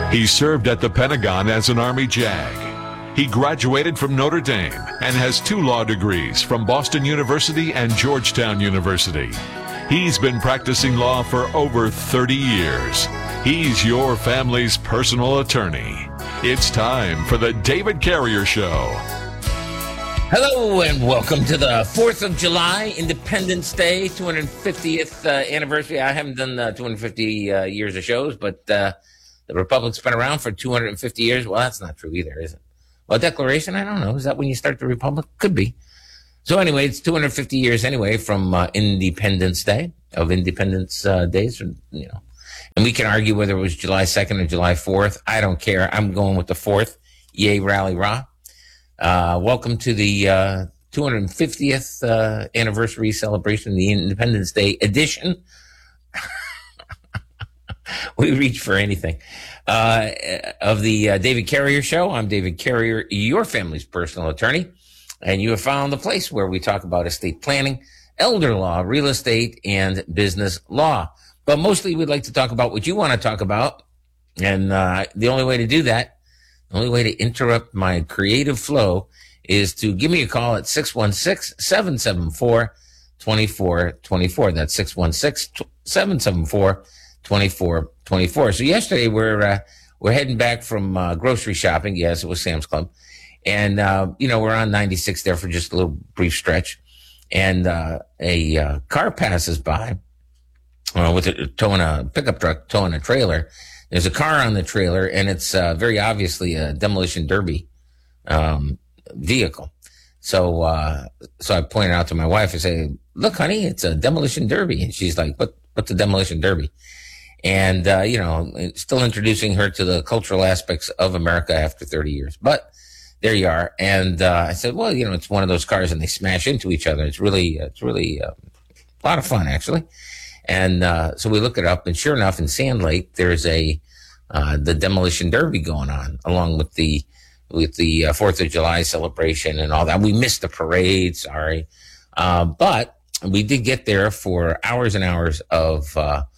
He served at the Pentagon as an Army JAG. He graduated from Notre Dame and has 2 law degrees from Boston University and Georgetown University. He's been practicing law for over 30 years. He's your family's personal attorney. It's time for the David Carrier Show. Hello and welcome to the 4th of July, Independence Day, 250th anniversary. I haven't done 250 years of shows, but the Republic's been around for 250 years. Well, that's not true either, is it? Well, Declaration, I don't know. Is that when you start the Republic? Could be. So anyway, it's 250 years anyway from Independence Day, of Independence Days, you know. And we can argue whether it was July 2nd or July 4th. I don't care. I'm going with the 4th. Yay, rally, rah. Welcome to the 250th anniversary celebration, the Independence Day edition. We reach for anything. Of the David Carrier Show. I'm David Carrier, your family's personal attorney, and you have found the place where we talk about estate planning, elder law, real estate, and business law. But mostly we'd like to talk about what you want to talk about, and the only way to do that, the only way to interrupt my creative flow is to give me a call at 616-774-2424. That's 616-774-2424. So yesterday we're heading back from grocery shopping. Yes, it was Sam's Club. And, we're on 96 there for just a little brief stretch. And a car passes by with towing a pickup truck, towing a trailer. There's a car on the trailer, and it's very obviously a demolition derby vehicle. So I pointed out to my wife, I say, "Look, honey, it's a demolition derby." And she's like, "What's a demolition derby?" And, still introducing her to the cultural aspects of America after 30 years. But there you are. And I said, well, it's one of those cars and they smash into each other. It's really a lot of fun, actually. And so we look it up, and sure enough, in Sand Lake, there's the demolition derby going on, along with the 4th of July celebration and all that. We missed the parade, sorry. But we did get there for hours and hours of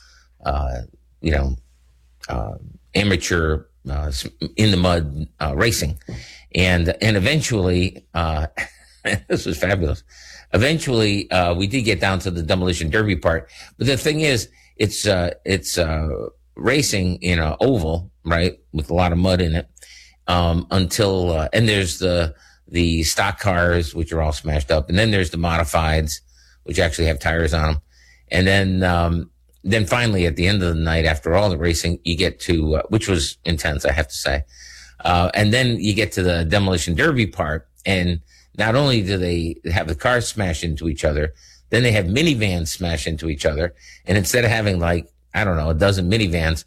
amateur in the mud racing, and eventually this was fabulous. Eventually, we did get down to the demolition derby part, but the thing is, it's racing in an oval, right, with a lot of mud in it, until and there's the stock cars, which are all smashed up, and then there's the modifieds, which actually have tires on them, and then finally, at the end of the night, after all the racing, you get to, which was intense, I have to say. And then you get to the demolition derby part, and not only do they have the cars smash into each other, then they have minivans smash into each other. And instead of having a dozen minivans,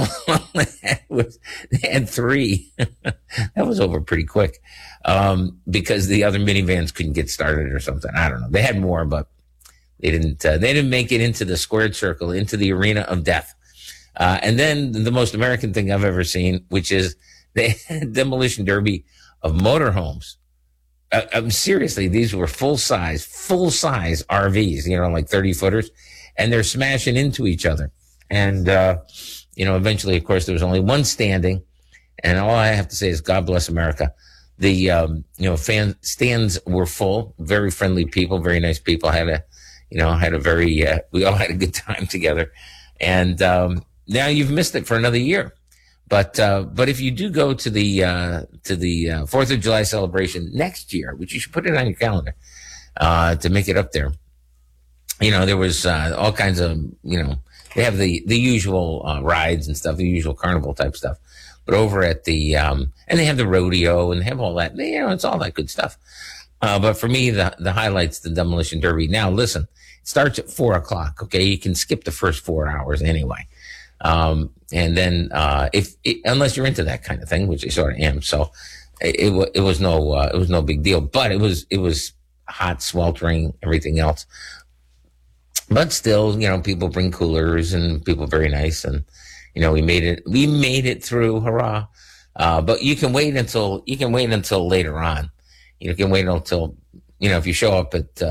they had 3. That was over pretty quick, because the other minivans couldn't get started or something. I don't know. They had more, but they didn't make it into the squared circle, into the arena of death. And then the most American thing I've ever seen, which is the demolition derby of motorhomes. Seriously, these were full size RVs, like 30 footers, and they're smashing into each other. And, eventually, of course, there was only one standing. And all I have to say is God bless America. The, fan stands were full, very friendly people, very nice people. We all had a good time together. And, now you've missed it for another year. But if you do go to the 4th of July celebration next year, which you should put it on your calendar, to make it up there, there was, all kinds of, they have the usual, rides and stuff, the usual carnival type stuff. But over at the, and they have the rodeo and they have all that, it's all that good stuff. But for me, the highlight's the demolition derby. Now, listen, it starts at 4:00. Okay. You can skip the first 4 hours anyway. And then, unless you're into that kind of thing, which I sort of am. So it was no big deal, but it was hot, sweltering, everything else. But still, people bring coolers and people are very nice. And, we made it through. Hurrah. But you can wait until later on. You can wait until, if you show up at,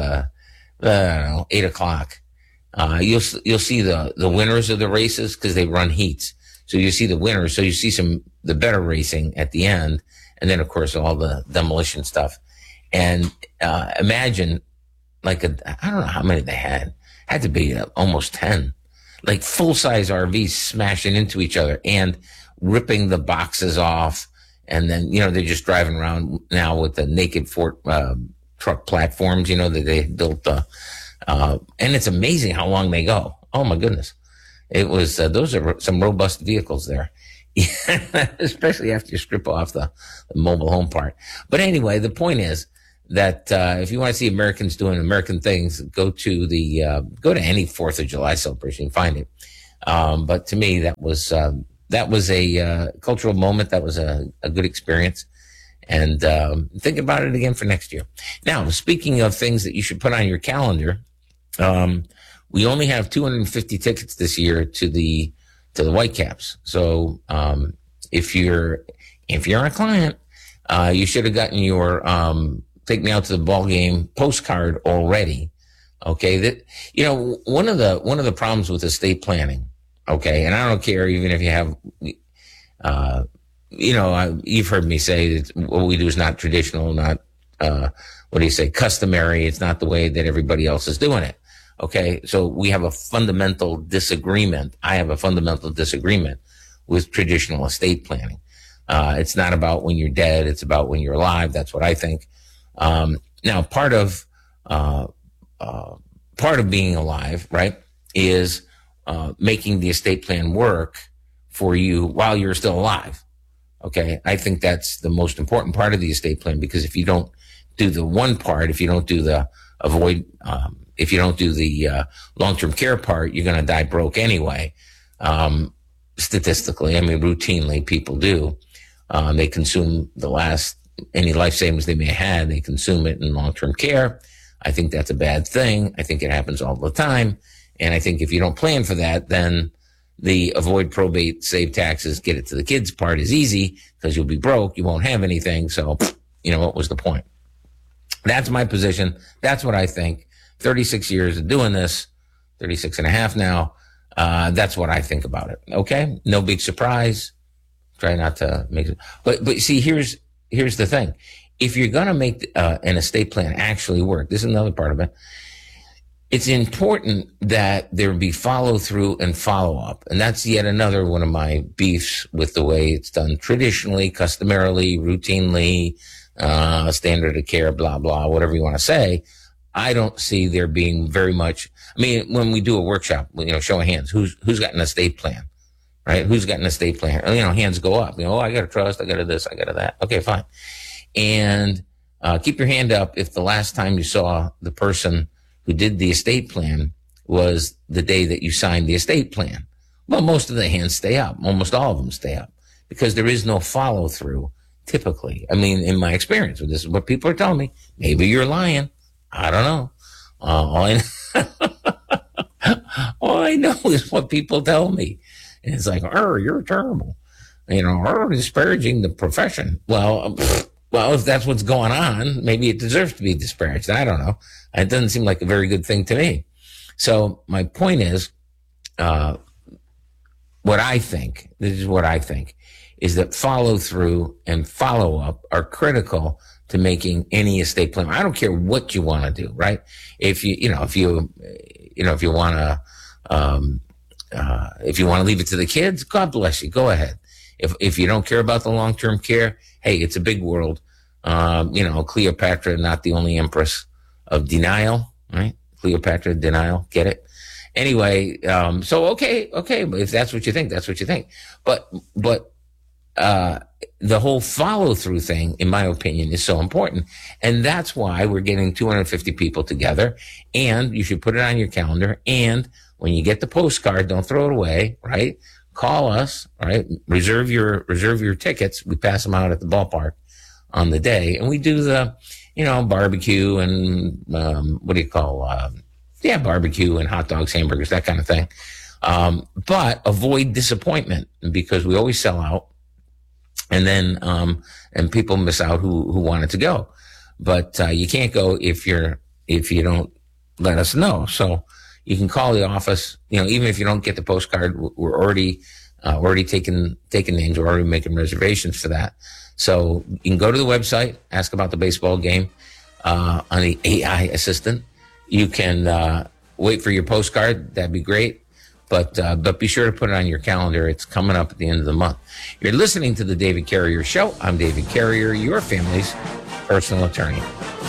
8:00, you'll see the winners of the races because they run heats. So you see the winners. So you see the better racing at the end. And then, of course, all the demolition stuff. And imagine I don't know how many they had to be almost 10, like full-size RVs smashing into each other and ripping the boxes off. And then, they're just driving around now with the naked truck platforms, that they built. And it's amazing how long they go. Oh, my goodness. It was, those are some robust vehicles there, especially after you strip off the mobile home part. But anyway, the point is that if you want to see Americans doing American things, go to any 4th of July celebration. You can find it. But to me, that was a cultural moment. That was a good experience. And think about it again for next year. Now, speaking of things that you should put on your calendar, we only have 250 tickets this year to the Whitecaps. So if you're a client, you should have gotten your take me out to the ball game postcard already. Okay, that one of the problems with estate planning. Okay, and I don't care even if you have, you've heard me say that what we do is not traditional, not customary. It's not the way that everybody else is doing it. Okay, so we have a fundamental disagreement. I have a fundamental disagreement with traditional estate planning. It's not about when you're dead. It's about when you're alive. That's what I think. Now, part of being alive, right, is making the estate plan work for you while you're still alive. Okay, I think that's the most important part of the estate plan, because if you don't do the one part, if you don't do the long-term care part, you're going to die broke anyway. Statistically, I mean, routinely people do. They consume any life savings they may have had, they consume it in long-term care. I think that's a bad thing. I think it happens all the time. And I think if you don't plan for that, then the avoid probate, save taxes, get it to the kids part is easy, because you'll be broke. You won't have anything. So, what was the point? That's my position. That's what I think. 36 years of doing this, 36 and a half now. That's what I think about it. Okay. No big surprise. Try not to make it. But see, here's the thing. If you're going to make an estate plan actually work, this is another part of it. It's important that there be follow through and follow up. And that's yet another one of my beefs with the way it's done traditionally, customarily, routinely, standard of care, blah, blah, whatever you want to say. I don't see there being very much. I mean, when we do a workshop, show of hands, who's got an estate plan, right? Who's got an estate plan? Hands go up. I got a trust, I got a this, I got a that. Okay, fine. And keep your hand up if the last time you saw the person who did the estate plan was the day that you signed the estate plan. Well, most of the hands stay up. Almost all of them stay up, because there is no follow through typically. I mean, in my experience, this is what people are telling me. Maybe you're lying. I don't know. All I know is what people tell me. And it's like, you're terrible. Disparaging the profession. Well, if that's what's going on, maybe it deserves to be disparaged. I don't know. It doesn't seem like a very good thing to me. So my point is, this is what I think, is that follow through and follow up are critical to making any estate plan. I don't care what you want to do, right? If you want to leave it to the kids, God bless you. Go ahead. If you don't care about the long-term care, hey, it's a big world. Cleopatra, not the only empress of denial, right? Cleopatra, denial, get it? Anyway, so okay, but if that's what you think, that's what you think. But the whole follow through thing, in my opinion, is so important. And that's why we're getting 250 people together, and you should put it on your calendar. And when you get the postcard, don't throw it away, right? Call us, right? Reserve your tickets. We pass them out at the ballpark on the day, and we do the, barbecue and, barbecue and hot dogs, hamburgers, that kind of thing. But avoid disappointment, because we always sell out. And then, and people miss out who wanted to go, but, you can't go if you don't let us know. So you can call the office, even if you don't get the postcard, we're already, already taken names. We're already making reservations for that. So you can go to the website, ask about the baseball game on the AI assistant. You can wait for your postcard. That'd be great. But be sure to put it on your calendar. It's coming up at the end of the month. You're listening to the David Carrier Show. I'm David Carrier, your family's personal attorney.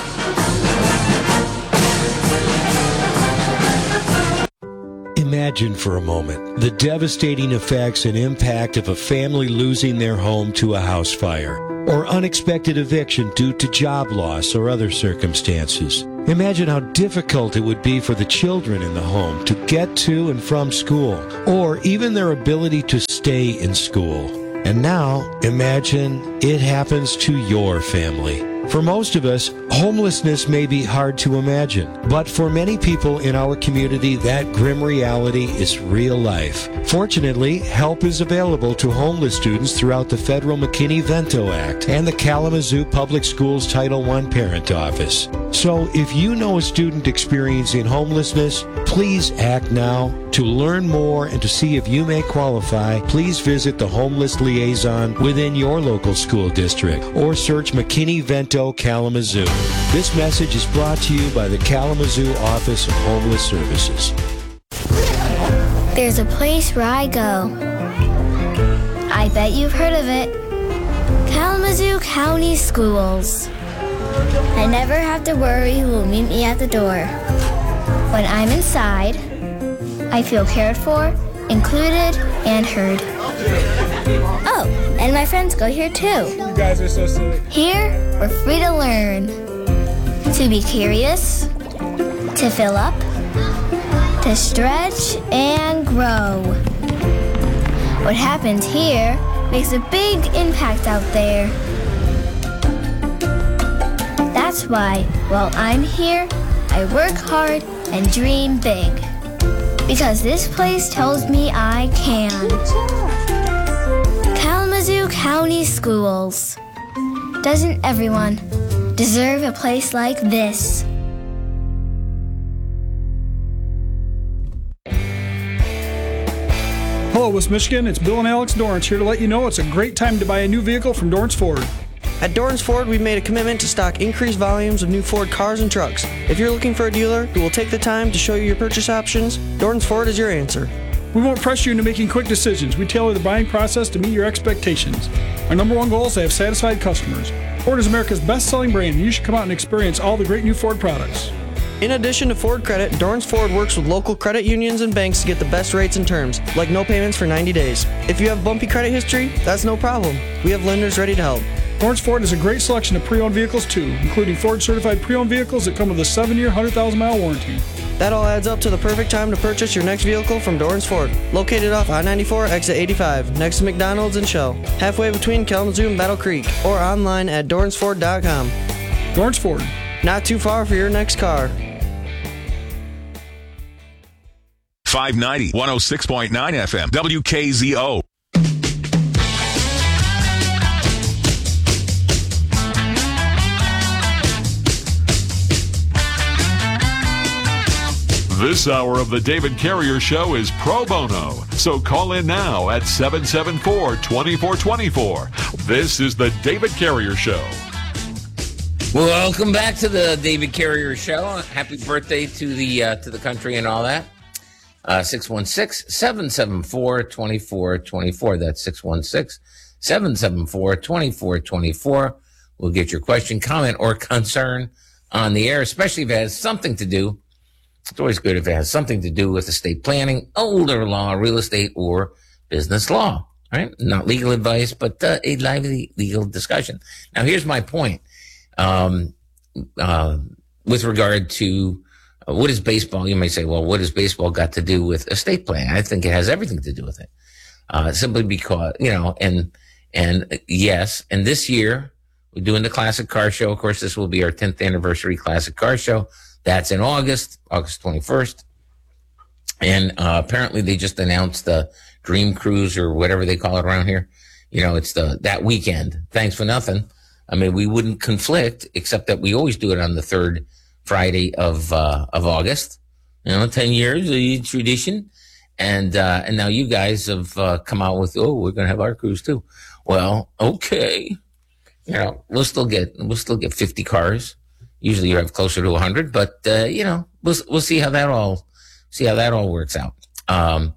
Imagine for a moment the devastating effects and impact of a family losing their home to a house fire or unexpected eviction due to job loss or other circumstances. Imagine how difficult it would be for the children in the home to get to and from school, or even their ability to stay in school. And now, imagine it happens to your family. For most of us, homelessness may be hard to imagine, but for many people in our community, that grim reality is real life. Fortunately, help is available to homeless students throughout the federal McKinney-Vento Act and the Kalamazoo Public Schools Title I Parent Office. So if you know a student experiencing homelessness, please act now. To learn more and to see if you may qualify, please visit the homeless liaison within your local school district or search McKinney-Vento Kalamazoo. This message is brought to you by the Kalamazoo Office of Homeless Services. There's a place where I go. I bet you've heard of it. Kalamazoo County Schools. I never have to worry who will meet me at the door. When I'm inside, I feel cared for, included, and heard. Oh, and my friends go here too. You guys are so silly. Here, we're free to learn, to be curious, to fill up, to stretch and grow. What happens here makes a big impact out there. That's why, while I'm here, I work hard and dream big. Because this place tells me I can. Kalamazoo County Schools. Doesn't everyone deserve a place like this? Hello, West Michigan. It's Bill and Alex Dorrance here to let you know it's a great time to buy a new vehicle from Dorrance Ford. At Dorrance Ford, we've made a commitment to stock increased volumes of new Ford cars and trucks. If you're looking for a dealer who will take the time to show you your purchase options, Dorrance Ford is your answer. We won't press you into making quick decisions. We tailor the buying process to meet your expectations. Our number one goal is to have satisfied customers. Ford is America's best-selling brand, and you should come out and experience all the great new Ford products. In addition to Ford Credit, Dorrance Ford works with local credit unions and banks to get the best rates and terms, like no payments for 90 days. If you have bumpy credit history, that's no problem. We have lenders ready to help. Dorrance Ford has a great selection of pre-owned vehicles too, including Ford-certified pre-owned vehicles that come with a 7-year, 100,000-mile warranty. That all adds up to the perfect time to purchase your next vehicle from Dorrance Ford, located off I-94, exit 85, next to McDonald's and Shell, halfway between Kalamazoo and Battle Creek, or online at DorranceFord.com. Dorrance Ford. Not too far for your next car. 590, 106.9 FM, WKZO. This hour of the David Carrier Show is pro bono, so call in now at 774-2424. This is the David Carrier Show. Welcome back to the David Carrier Show. Happy birthday to the country and all that. 616-774-2424. That's 616-774-2424. We'll get your question, comment, or concern on the air, especially if it has something to do. It's always good if it has something to do with estate planning, older law, real estate, or business law, right? Not legal advice, but a lively legal discussion. Now, here's my point with regard to what is baseball. You may say, well, what has baseball got to do with estate planning? I think it has everything to do with it, simply because, and yes, and this year we're doing the Classic Car Show. Of course, this will be our 10th anniversary Classic Car Show. That's in August 21st. And apparently they just announced the Dream Cruise or whatever they call it around here. It's that weekend. Thanks for nothing. I mean, we wouldn't conflict, except that we always do it on the third Friday of August. 10 years, a tradition. And now you guys have come out with, oh, we're going to have our cruise too. Well, okay. You know, we'll still get 50 cars. Usually you have closer to 100, but you know, we'll see how that all works out. And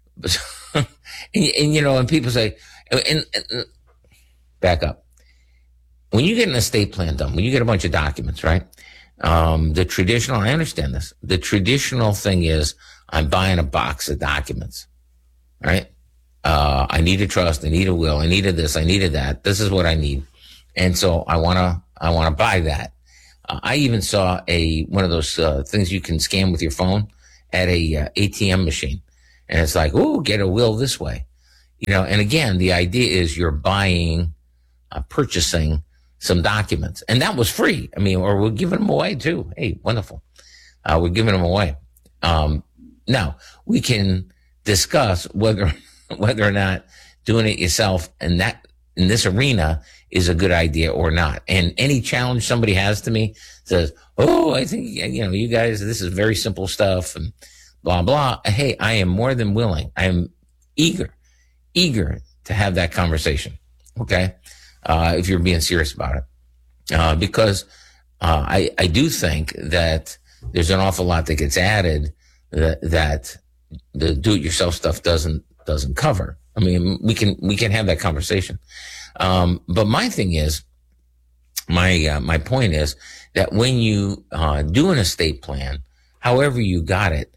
you know, and people say, and back up. When you get an estate plan done, when you get a bunch of documents, right? The traditional, I understand this. The traditional thing is, I'm buying a box of documents, right? I need a trust, I need a will, I needed this, I needed that. This is what I need. And so I want to buy that. I even saw one of those things you can scan with your phone at a ATM machine. And it's like, oh, get a will this way. You know, and again, the idea is you're purchasing some documents. And that was free. I mean, or we're giving them away too. Hey, wonderful. We're giving them away. Now, we can discuss whether or not doing it yourself in this arena is a good idea or not. And any challenge somebody has to me says, oh, I think, you know, you guys, this is very simple stuff and blah, blah. Hey, I am more than willing. I'm eager to have that conversation. Okay. If you're being serious about it. Because I do think that there's an awful lot that gets added that the do-it-yourself stuff doesn't cover. I mean, we can have that conversation. But my thing is, my point is that when you do an estate plan, however you got it,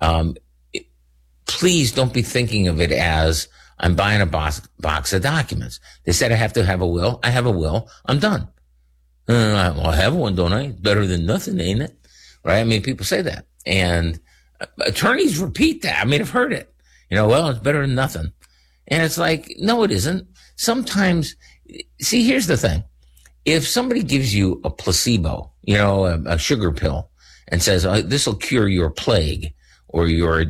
please don't be thinking of it as I'm buying a box of documents. They said I have to have a will. I have a will. I'm done. Well, I have one, don't I? Better than nothing, ain't it? Right? I mean, people say that. And attorneys repeat that. I mean, I've heard it. You know, well, it's better than nothing. And it's like, no, it isn't. Sometimes, see, here's the thing. If somebody gives you a placebo, you know, a sugar pill, and says, oh, this will cure your plague or your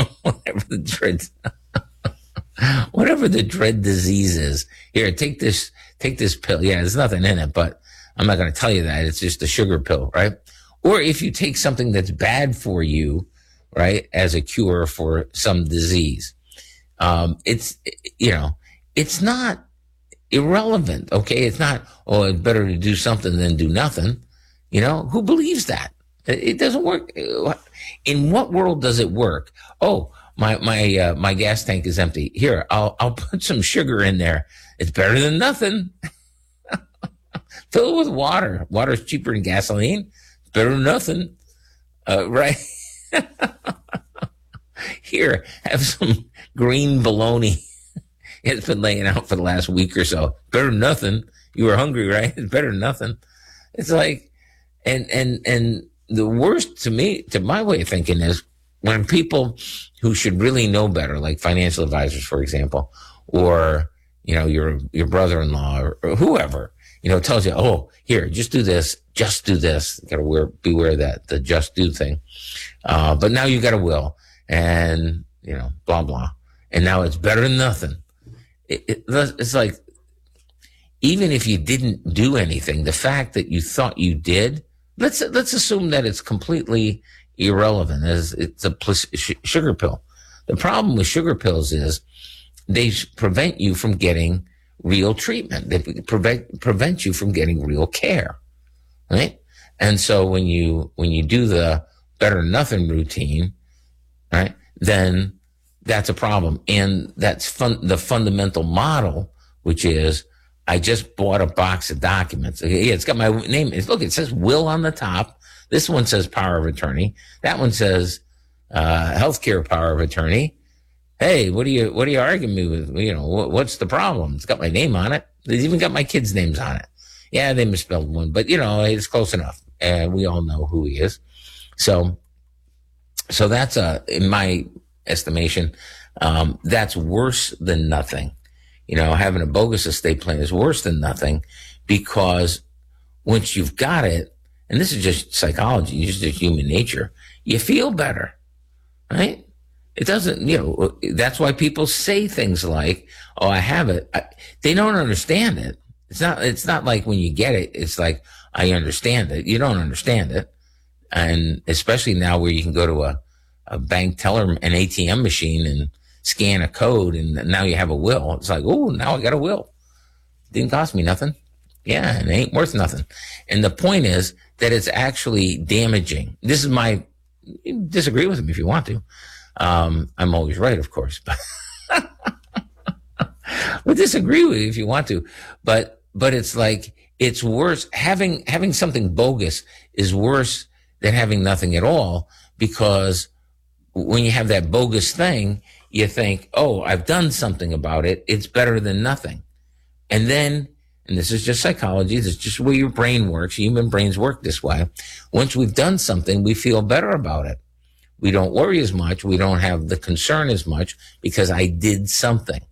whatever the dread disease is. Here, take this pill. Yeah, there's nothing in it, but I'm not going to tell you that. It's just a sugar pill, right? Or if you take something that's bad for you, right, as a cure for some disease, it's, you know, it's not irrelevant. Okay. It's not, oh, it's better to do something than do nothing. You know, who believes that? It doesn't work. In what world does it work? Oh, my gas tank is empty. Here, I'll put some sugar in there. It's better than nothing. Fill it with water. Water's cheaper than gasoline. It's better than nothing. Right? Here, have some green bologna. It's been laying out for the last week or so. Better than nothing. You were hungry, right? It's better than nothing. It's like, and the worst to me, to my way of thinking, is when people who should really know better, like financial advisors, for example, or, you know, your brother-in-law or whoever, you know, tells you, oh, here, just do this. You gotta beware of that, the just do thing. But now you got a will and, you know, blah, blah. And now it's better than nothing. It's like, even if you didn't do anything, the fact that you thought you did, let's assume that it's completely irrelevant, as it's a sugar pill. The problem with sugar pills is they prevent you from getting real treatment. They prevent you from getting real care, right? And so when you do the better than nothing routine, right, then that's a problem. And that's the fundamental model, which is, I just bought a box of documents. Yeah, it's got my name. Look, it says will on the top. This one says power of attorney. That one says healthcare power of attorney. Hey, what are you arguing me with? You know, what's the problem? It's got my name on it. It's even got my kids' names on it. Yeah, they misspelled one, but you know, it's close enough. And we all know who he is. So that's in my estimation, that's worse than nothing. You know, having a bogus estate plan is worse than nothing, because once you've got it, and this is just psychology, it's just human nature, you feel better, right? It doesn't, you know, that's why people say things like, oh, I have it. They don't understand it. It's not like when you get it, it's like, I understand it. You don't understand it. And especially now where you can go to bank teller, an ATM machine, and scan a code, and now you have a will. It's like, oh, now I got a will. Didn't cost me nothing. Yeah, and it ain't worth nothing. And the point is that it's actually damaging. This is my, disagree with him if you want to. I'm always right, of course, but but disagree with you if you want to. But it's like, it's worse. Having something bogus is worse than having nothing at all, because when you have that bogus thing, you think, oh, I've done something about it. It's better than nothing. And then, and this is just psychology, this is just the way your brain works. Human brains work this way. Once we've done something, we feel better about it. We don't worry as much. We don't have the concern as much because I did something.